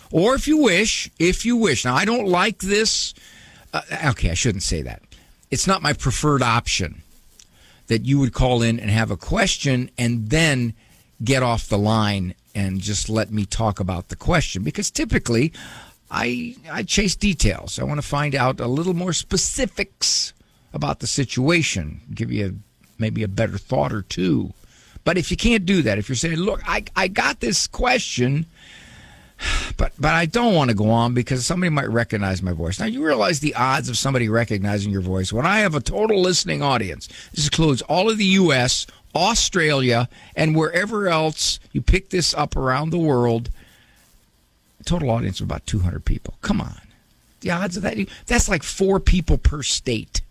Or if you wish. Now, I don't like this. Okay, I shouldn't say that. It's not my preferred option that you would call in and have a question and then get off the line and just let me talk about the question. Because typically, I chase details. I want to find out a little more specifics about the situation, give you maybe a better thought or two. But if you can't do that, if you're saying, look, I got this question, but I don't want to go on because somebody might recognize my voice. Now, you realize the odds of somebody recognizing your voice. When I have a total listening audience, this includes all of the U.S., Australia, and wherever else you pick this up around the world, total audience of about 200 people. Come on. The odds of that, that's like 4 people per state.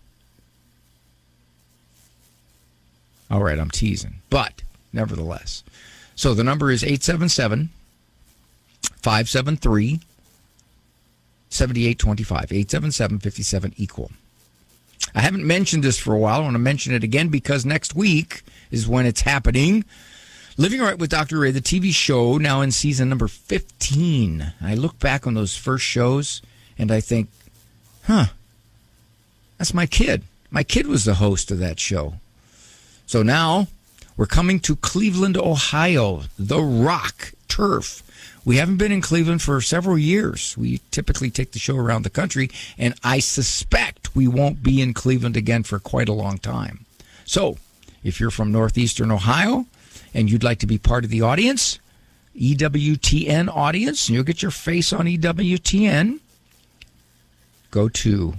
All right, I'm teasing, but nevertheless. So the number is 877-573-7825, 877-57-EQUAL. I haven't mentioned this for a while. I want to mention it again because next week is when it's happening. Living Right with Dr. Ray, the TV show, now in season number 15. I look back on those first shows and I think, that's my kid. My kid was the host of that show. So now we're coming to Cleveland, Ohio, the Rock Turf. We haven't been in Cleveland for several years. We typically take the show around the country, and I suspect we won't be in Cleveland again for quite a long time. So if you're from northeastern Ohio and you'd like to be part of the audience, EWTN audience, and you'll get your face on EWTN, go to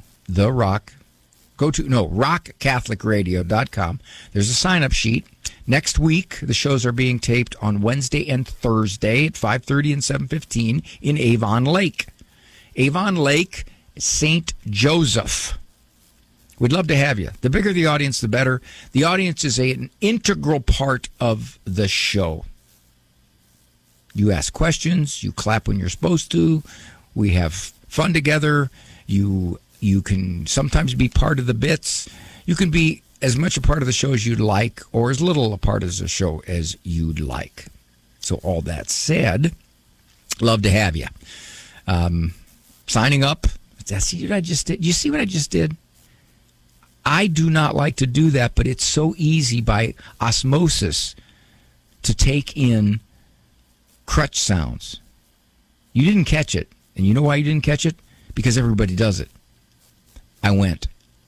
rockcatholicradio.com. There's a sign-up sheet. Next week, the shows are being taped on Wednesday and Thursday at 5:30 and 7:15 in Avon Lake. Avon Lake, St. Joseph. We'd love to have you. The bigger the audience, the better. The audience is an integral part of the show. You ask questions. You clap when you're supposed to. We have fun together. You can sometimes be part of the bits. You can be as much a part of the show as you'd like, or as little a part of the show as you'd like. So all that said, love to have you. Signing up. See what I just did? You see what I just did? I do not like to do that, but it's so easy by osmosis to take in crutch sounds. You didn't catch it. And you know why you didn't catch it? Because everybody does it. I went,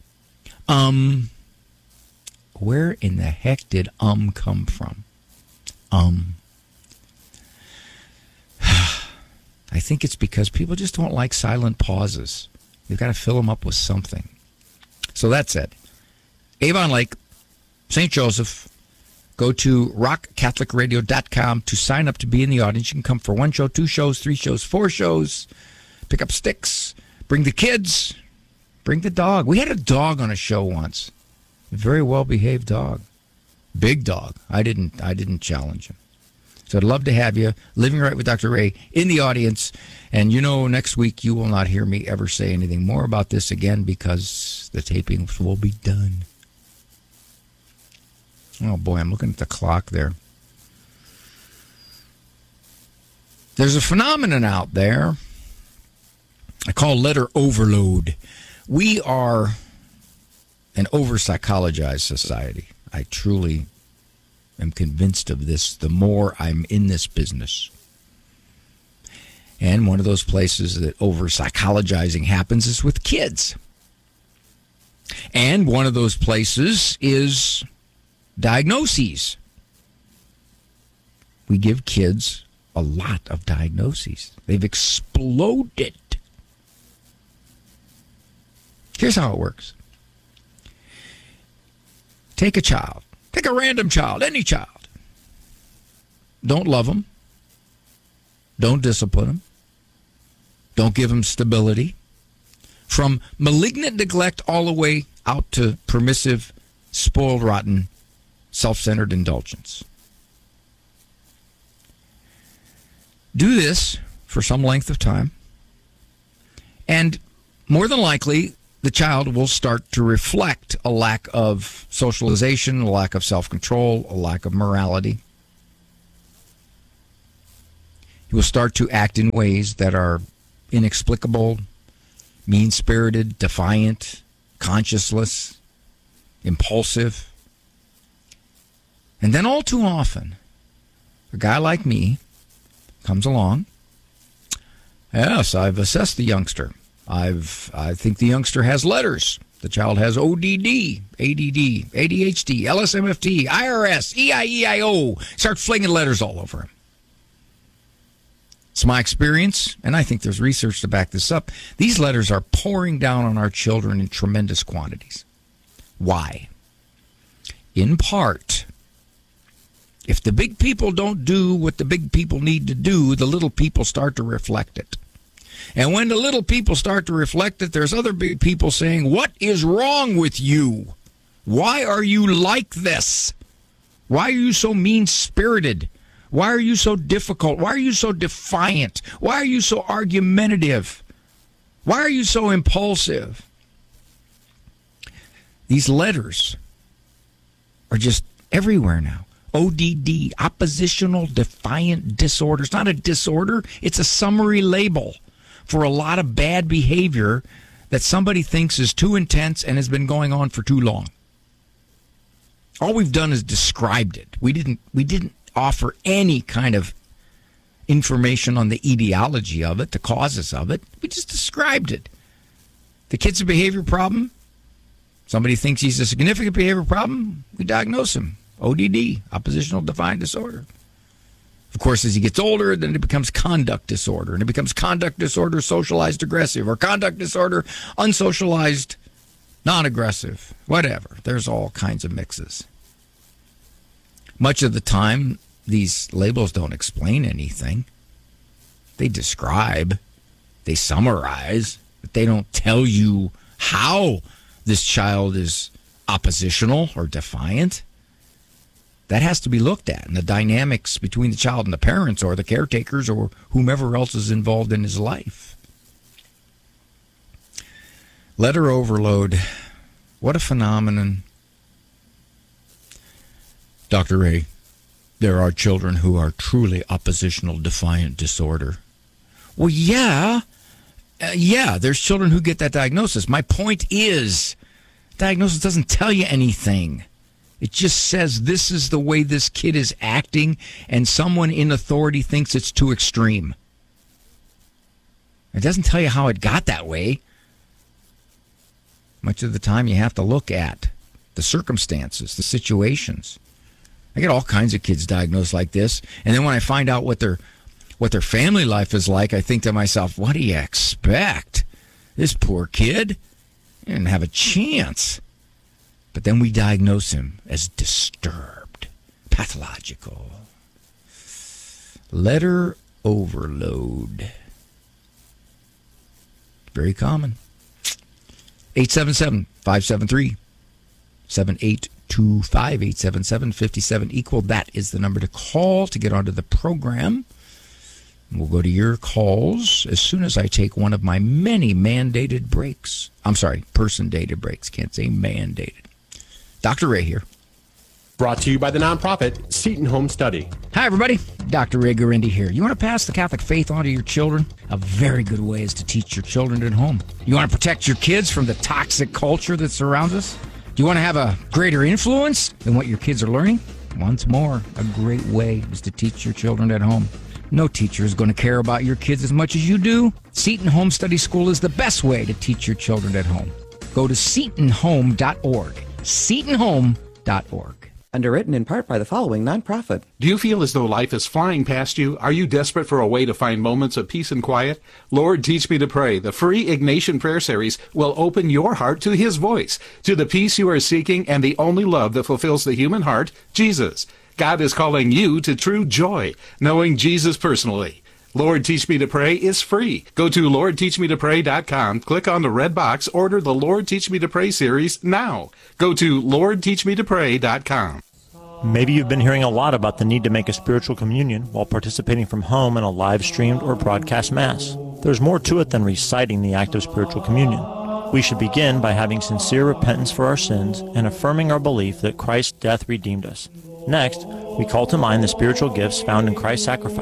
where in the heck did come from? I think it's because people just don't like silent pauses. You've got to fill them up with something. So that's it. Avon Lake, St. Joseph. Go to rockcatholicradio.com to sign up to be in the audience. You can come for 1 show, 2 shows, 3 shows, 4 shows. Pick up sticks. Bring the kids. Bring the dog. We had a dog on a show once. A very well-behaved dog. Big dog. I didn't challenge him. So I'd love to have you, Living Right with Dr. Ray, in the audience. And next week you will not hear me ever say anything more about this again because the tapings will be done. Oh, boy, I'm looking at the clock there. There's a phenomenon out there I call letter overload. We are an over-psychologized society. I truly am convinced of this the more I'm in this business. And one of those places that over-psychologizing happens is with kids. And one of those places is diagnoses. We give kids a lot of diagnoses. They've exploded. Here's how it works. Take a child. Take a random child, any child. Don't love them. Don't discipline them. Don't give them stability. From malignant neglect all the way out to permissive, spoiled, rotten, self-centered indulgence. Do this for some length of time, and more than likely, the child will start to reflect a lack of socialization, a lack of self-control, a lack of morality. He will start to act in ways that are inexplicable, mean-spirited, defiant, conscienceless, impulsive. And then all too often, a guy like me comes along. Yes, I've assessed the youngster. I think the youngster has letters. The child has ODD, ADD, ADHD, LSMFT, IRS, EIEIO. Start flinging letters all over him. It's my experience, and I think there's research to back this up. These letters are pouring down on our children in tremendous quantities. Why? In part, if the big people don't do what the big people need to do, the little people start to reflect it. And when the little people start to reflect it, there's other big people saying, what is wrong with you? Why are you like this? Why are you so mean-spirited? Why are you so difficult? Why are you so defiant? Why are you so argumentative? Why are you so impulsive? These letters are just everywhere now. ODD, oppositional defiant disorder. It's not a disorder. It's a summary label for a lot of bad behavior that somebody thinks is too intense and has been going on for too long. All we've done is described it. We didn't offer any kind of information on the etiology of it, the causes of it. We just described it. The kid's a behavior problem. Somebody thinks he's a significant behavior problem. We diagnose him. ODD, oppositional defiant disorder. Of course, as he gets older, then it becomes conduct disorder. And it becomes conduct disorder, socialized aggressive, or conduct disorder, unsocialized, non-aggressive, whatever. There's all kinds of mixes. Much of the time, these labels don't explain anything. They describe, they summarize, but they don't tell you how this child is oppositional or defiant. That has to be looked at, and the dynamics between the child and the parents or the caretakers or whomever else is involved in his life. Letter overload. What a phenomenon. Dr. Ray, there are children who are truly oppositional defiant disorder. Well, yeah, there's children who get that diagnosis. My point is, diagnosis doesn't tell you anything. It just says this is the way this kid is acting, and someone in authority thinks it's too extreme. It doesn't tell you how it got that way. Much of the time you have to look at the circumstances, the situations. I get all kinds of kids diagnosed like this, and then when I find out what their family life is like, I think to myself, what do you expect? This poor kid didn't have a chance. But then we diagnose him as disturbed, pathological. Letter overload. Very common. 877-573-7825, 877-57 equal. That is the number to call to get onto the program. We'll go to your calls as soon as I take one of my many mandated breaks. I'm sorry, person-dated breaks. Can't say mandated. Dr. Ray here. Brought to you by the nonprofit Seton Home Study. Hi, everybody. Dr. Ray Guarendi here. You want to pass the Catholic faith on to your children? A very good way is to teach your children at home. You want to protect your kids from the toxic culture that surrounds us? Do you want to have a greater influence than what your kids are learning? Once more, a great way is to teach your children at home. No teacher is going to care about your kids as much as you do. Seton Home Study School is the best way to teach your children at home. Go to setonhome.org. setonhome.org. Underwritten in part by the following nonprofit. Do you feel as though life is flying past you? Are you desperate for a way to find moments of peace and quiet? Lord, Teach Me to Pray, the free Ignatian prayer series, will open your heart to His voice, to the peace you are seeking and the only love that fulfills the human heart, Jesus. God is calling you to true joy, knowing Jesus personally. Lord, Teach Me to Pray is free. Go to LordTeachMeToPray.com, click on the red box, order the Lord Teach Me to Pray series now. Go to LordTeachMeToPray.com. Maybe you've been hearing a lot about the need to make a spiritual communion while participating from home in a live-streamed or broadcast Mass. There's more to it than reciting the act of spiritual communion. We should begin by having sincere repentance for our sins and affirming our belief that Christ's death redeemed us. Next, we call to mind the spiritual gifts found in Christ's sacrifice.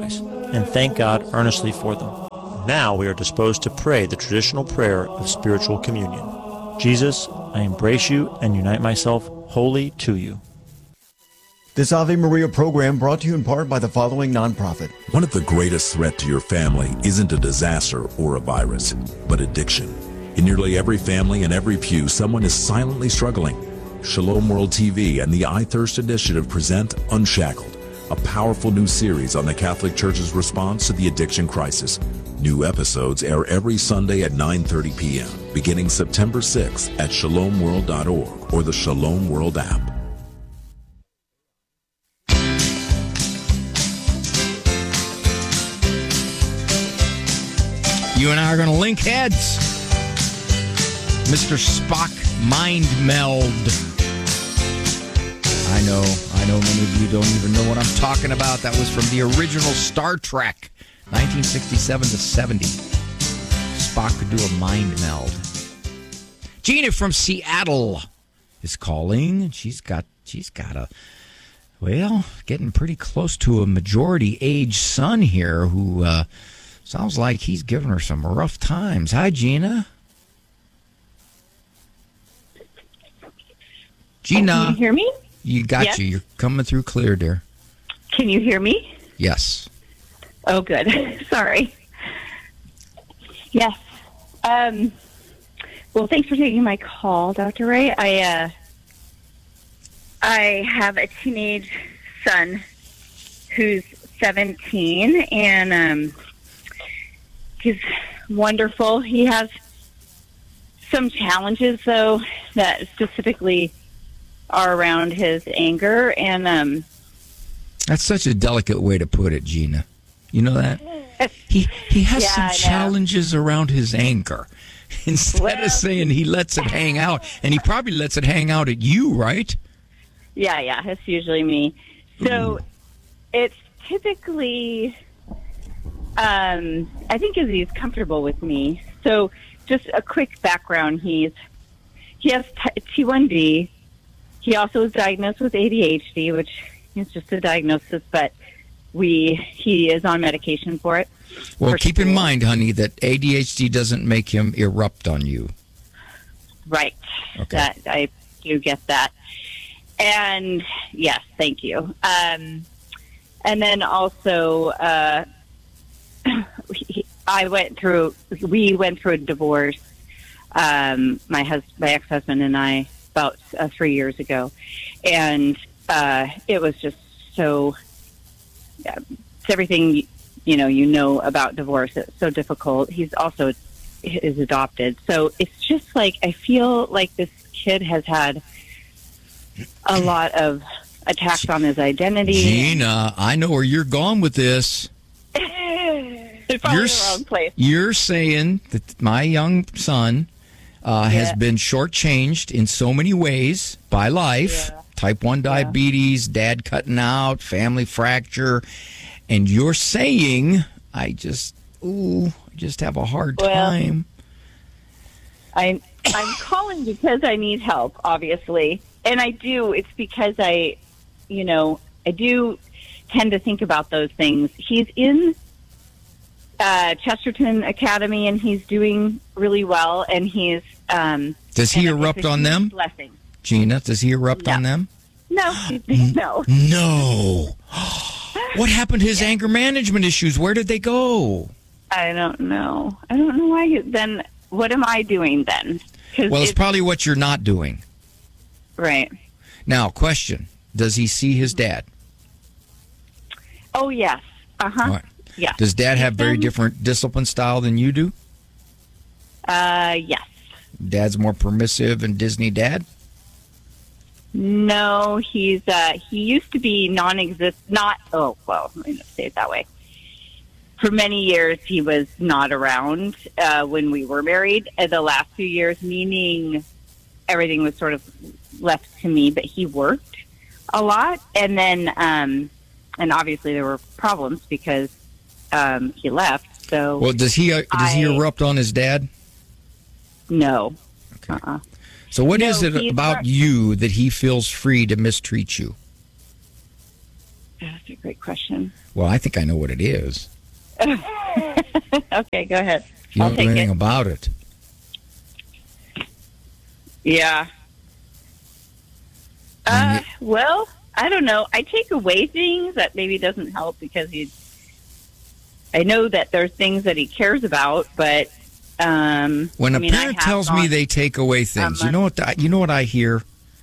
and thank God earnestly for them. Now we are disposed to pray the traditional prayer of spiritual communion. Jesus, I embrace you and unite myself wholly to you. This Ave Maria program brought to you in part by the following nonprofit. One of the greatest threats to your family isn't a disaster or a virus, but addiction. In nearly every family and every pew, someone is silently struggling. Shalom World TV and the I Thirst Initiative present Unshackled, a powerful new series on the Catholic Church's response to the addiction crisis. New episodes air every Sunday at 9:30 p.m., beginning September 6th at shalomworld.org or the Shalom World app. You and I are going to link heads. Mr. Spock mind meld. I know many of you don't even know what I'm talking about. That was from the original Star Trek, 1967 to 70. Spock could do a mind meld. Gina from Seattle is calling. She's got getting pretty close to a majority age son here who sounds like he's giving her some rough times. Hi, Gina. Gina. Can you hear me? You got Yes. you. You're coming through clear, dear. Can you hear me? Yes. Oh, good. Sorry. Yes. Well, thanks for taking my call, Dr. Ray. I have a teenage son who's 17, and he's wonderful. He has some challenges, though, that specifically are around his anger, and That's such a delicate way to put it, Gina. You know that? He has Yeah, some I know. challenges around his anger. Instead of saying he lets it hang out, and he probably lets it hang out at you, right? yeah, it's usually me. So it's typically, I think, as he's comfortable with me. So just a quick background: he has T1D. He also was diagnosed with ADHD, which is just a diagnosis, but he is on medication for it. Well, For keep in school. mind, honey, that ADHD doesn't make him erupt on you. Right. Okay. That I do get that. And yes, thank you. And then also, we went through a divorce. My ex-husband and I, about 3 years ago, and it was just so. It's everything you know about divorce. It's so difficult. He's also is adopted, so it's just like I feel like this kid has had a lot of attacks on his identity. Gina, I know where you're going with this. It's probably the wrong place. You're saying that my young son has Yeah. been shortchanged in so many ways by life. Yeah. Type 1 diabetes, dad cutting out, family fracture. And you're saying, I just have a hard Well, time. I'm calling because I need help, obviously, and I do. It's because I do tend to think about those things. He's in Chesterton Academy, and he's doing really well. And he's Does he and it's erupt a on huge them? Blessing. Gina, does he erupt No. on them? No, no. No. What happened to his anger management issues? Where did they go? I don't know. I don't know why. Then what am I doing then? 'Cause Well, it's probably what you're not doing. right. Now, question. Does he see his dad? Oh yes. All right. Yes. Does dad have very been- different discipline style than you do? Yes. Dad's more permissive and Disney dad? No, he used to be let me not say it that way. For many years, he was not around when we were married. The last few years, meaning everything was sort of left to me, but he worked a lot. And then, and obviously there were problems because he left. So, Well, does he erupt on his dad? no. Okay. So what is it he's about not- you that he feels free to mistreat you? That's a great question. Well, I think I know what it is. Okay, go ahead. You I'll don't know take anything it. about it. Yeah. Well, I don't know. I take away things that maybe doesn't help because I know that there's things that he cares about, but When a parent tells me they take away things, you know what I hear?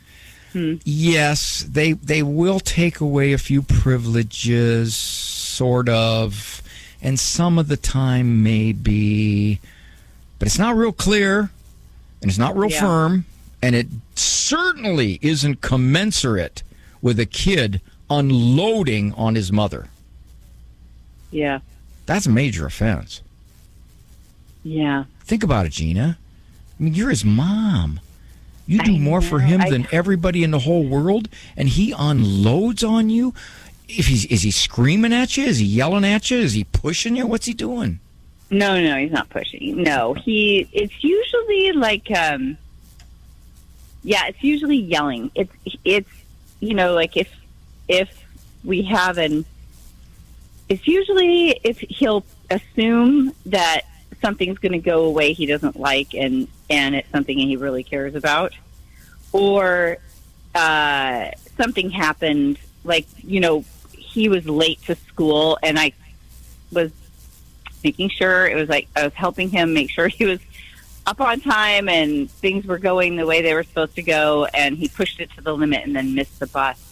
Yes, they will take away a few privileges, sort of, and some of the time maybe, but it's not real clear, and it's not real firm, and it certainly isn't commensurate with a kid unloading on his mother. Yeah. That's a major offense. Yeah. Think about it, Gina. I mean, you're his mom. You do more for him than everybody in the whole world, and he unloads on you. Is he screaming at you? Is he yelling at you? Is he pushing you? What's he doing? No, he's not pushing. No, it's usually like, it's usually yelling. It's like if we have it's usually if he'll assume that something's going to go away he doesn't like and it's something he really cares about, or something happened, like, he was late to school and I was making sure, it was like I was helping him make sure he was up on time and things were going the way they were supposed to go, and he pushed it to the limit and then missed the bus.